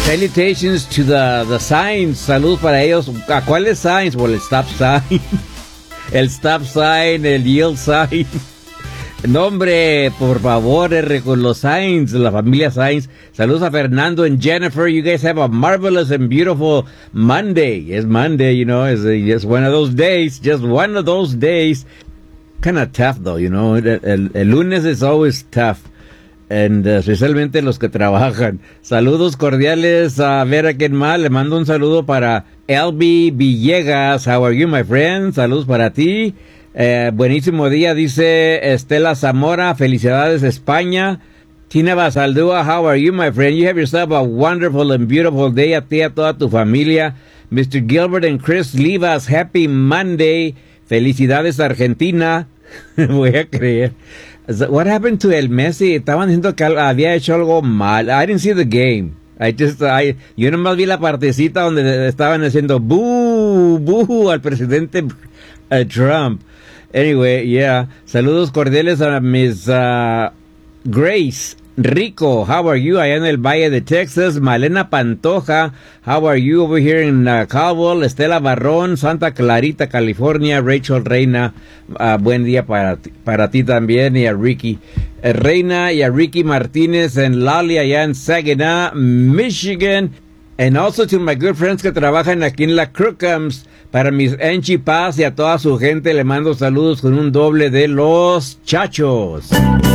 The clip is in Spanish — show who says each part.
Speaker 1: Salutations to the signs. Salud para ellos. ¿A cuáles signs? Well, el stop sign. El stop sign, el yield sign. No, hombre, por favor, con los Sainz, la familia Sainz. Saludos a Fernando and Jennifer. You guys have a marvelous and beautiful Monday. It's Monday, you know. It's just one of those days. Just one of those days. Kind of tough, though, you know. El lunes is always tough. And especialmente los que trabajan. Saludos cordiales a ver a quién más. Le mando un saludo para LB Villegas. How are you, my friend? Saludos para ti. Buenísimo día, dice Estela Zamora. Felicidades, España. Tina Basaldúa, how are you, my friend? You have yourself a wonderful and beautiful day. A ti, a toda tu familia. Mr. Gilbert and Chris Livas, happy Monday. Felicidades, Argentina. Voy a creer. What happened to el Messi? Estaban diciendo que había hecho algo mal. I didn't see the game. Yo nomás vi la partecita donde estaban haciendo boo, boo al presidente Trump. Anyway, yeah. Saludos cordiales a Miss Grace Rico. How are you? Allá en el Valle de Texas. Malena Pantoja. How are you over here in Caldwell? Estela Barrón, Santa Clarita, California. Rachel Reina. Buen día para ti también y a Ricky Reina y a Ricky Martínez en Lali allá en Saginaw, Michigan. And also to my good friends que trabajan aquí en la Crookums. Para mis Angie Paz y a toda su gente le mando saludos con un doble de los Chachos.